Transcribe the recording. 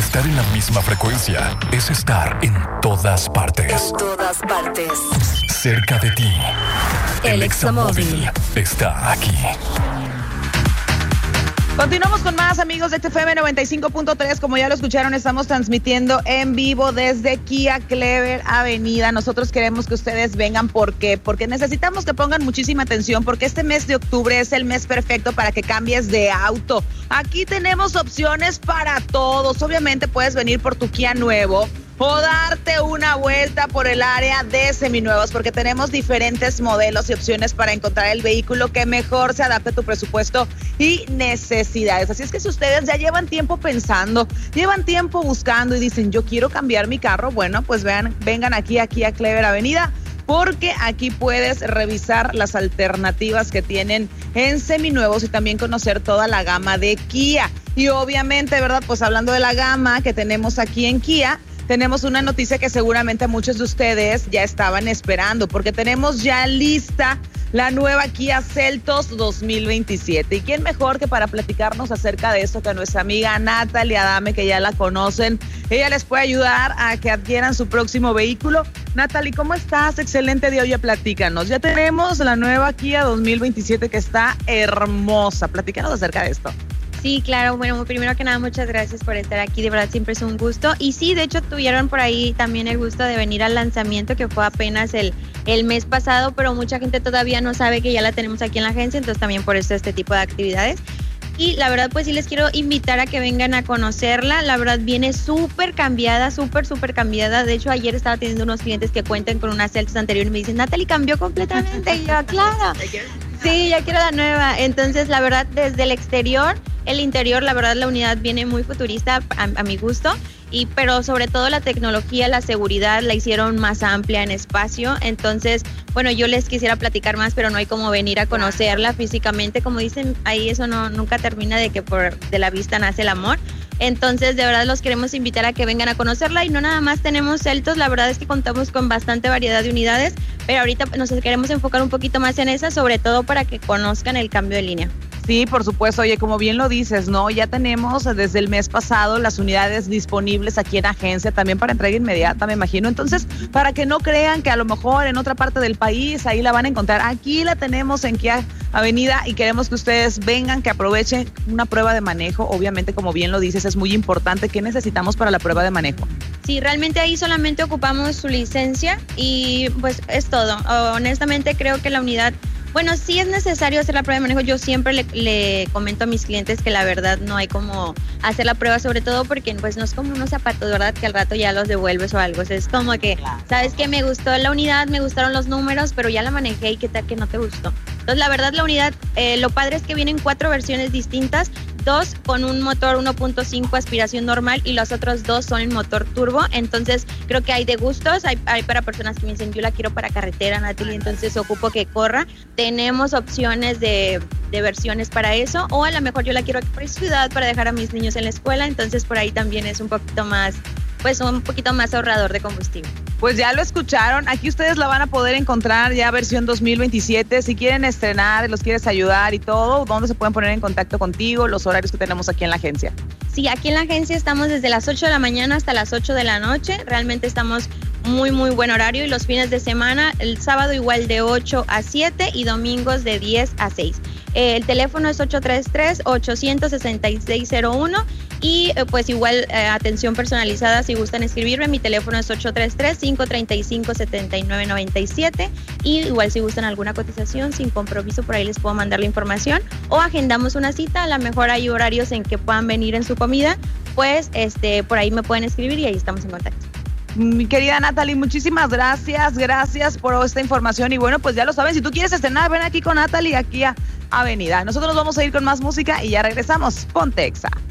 Estar en la misma frecuencia es estar en todas partes. En todas partes. Cerca de ti. El Examóvil está aquí. Continuamos con más, amigos de TFM 95.3. Como ya lo escucharon, estamos transmitiendo en vivo desde Kia Clever Avenida. Nosotros queremos que ustedes vengan. ¿Por qué? Porque necesitamos que pongan muchísima atención, porque este mes de octubre es el mes perfecto para que cambies de auto. Aquí tenemos opciones para todos. Obviamente puedes venir por tu Kia nuevo o darte una vuelta por el área de seminuevos, porque tenemos diferentes modelos y opciones para encontrar el vehículo que mejor se adapte a tu presupuesto y necesidades. Así es que si ustedes ya llevan tiempo pensando, llevan tiempo buscando y dicen, yo quiero cambiar mi carro, bueno, pues vengan aquí a Clever Avenida, porque aquí puedes revisar las alternativas que tienen en seminuevos y también conocer toda la gama de Kia. Y obviamente, ¿verdad? Pues hablando de la gama que tenemos aquí en Kia, tenemos una noticia que seguramente muchos de ustedes ya estaban esperando, porque tenemos ya lista la nueva Kia Seltos 2027. ¿Y quién mejor que para platicarnos acerca de esto que nuestra amiga Natalie Adame, que ya la conocen? Ella les puede ayudar a que adquieran su próximo vehículo. Natalie, ¿cómo estás? Excelente día, oye, platícanos. Ya tenemos la nueva Kia 2027 que está hermosa. Platícanos acerca de esto. Sí, claro. Bueno, primero que nada, muchas gracias por estar aquí. De verdad, siempre es un gusto. Y sí, de hecho, tuvieron por ahí también el gusto de venir al lanzamiento, que fue apenas el mes pasado, pero mucha gente todavía no sabe que ya la tenemos aquí en la agencia, entonces también por eso este tipo de actividades. Y la verdad, pues sí les quiero invitar a que vengan a conocerla. La verdad, viene súper cambiada, súper cambiada. De hecho, ayer estaba teniendo unos clientes que cuentan con una Seltos anterior y me dicen, Natalie, cambió completamente. Y yo, claro. Sí, ya quiero la nueva. Entonces, la verdad, desde el exterior, el interior, la verdad, la unidad viene muy futurista a mi gusto. Pero sobre todo la tecnología, la seguridad la hicieron más amplia en espacio. Entonces, bueno, yo les quisiera platicar más, pero no hay como venir a conocerla físicamente. Como dicen ahí, eso nunca termina de que de la vista nace el amor. Entonces, de verdad los queremos invitar a que vengan a conocerla. Y no nada más tenemos Seltos, la verdad es que contamos con bastante variedad de unidades, pero ahorita nos queremos enfocar un poquito más en esa, sobre todo para que conozcan el cambio de línea. Sí, por supuesto. Oye, como bien lo dices, ¿no? Ya tenemos desde el mes pasado las unidades disponibles aquí en agencia, también para entrega inmediata, me imagino. Entonces, para que no crean que a lo mejor en otra parte del país ahí la van a encontrar, aquí la tenemos en Kia Avenida y queremos que ustedes vengan, que aprovechen una prueba de manejo. Obviamente, como bien lo dices, es muy importante. ¿Qué necesitamos para la prueba de manejo? Sí, realmente ahí solamente ocupamos su licencia y pues es todo. Honestamente, creo que la unidad... Bueno, sí es necesario hacer la prueba de manejo. Yo siempre le comento a mis clientes que la verdad no hay como hacer la prueba, sobre todo porque pues no es como unos zapatos, ¿verdad? Que al rato ya los devuelves o algo. O sea, es como que, ¿sabes qué? Me gustó la unidad, me gustaron los números, pero ya la manejé y qué tal que no te gustó. Entonces, la verdad, la unidad, lo padre es que vienen 4 versiones distintas, 2 con un motor 1.5 aspiración normal y los otros 2 son en motor turbo. Entonces, creo que hay de gustos, hay para personas que me dicen, yo la quiero para carretera, Natalie, entonces ocupo que corra. Tenemos opciones de versiones para eso, o a lo mejor yo la quiero aquí por ciudad para dejar a mis niños en la escuela, entonces por ahí también es un poquito más ahorrador de combustible. Pues ya lo escucharon, aquí ustedes la van a poder encontrar ya versión 2027, si quieren estrenar, los quieres ayudar y todo, ¿dónde se pueden poner en contacto contigo? Los horarios que tenemos aquí en la agencia. Sí, aquí en la agencia estamos desde las 8 de la mañana hasta las 8 de la noche, realmente estamos muy buen horario, y los fines de semana, el sábado igual de 8 a 7 y domingos de 10 a 6. El teléfono es 833-800-6601 y pues igual atención personalizada si gustan escribirme. Mi teléfono es 833-535-7997 y igual si gustan alguna cotización sin compromiso, por ahí les puedo mandar la información o agendamos una cita. A lo mejor hay horarios en que puedan venir en su comida, pues por ahí me pueden escribir y ahí estamos en contacto. Mi querida Natalie, muchísimas gracias por esta información y bueno, pues ya lo saben, si tú quieres estrenar, ven aquí con Natalie aquí a Avenida. Nosotros nos vamos a ir con más música y ya regresamos. Ponte Exa.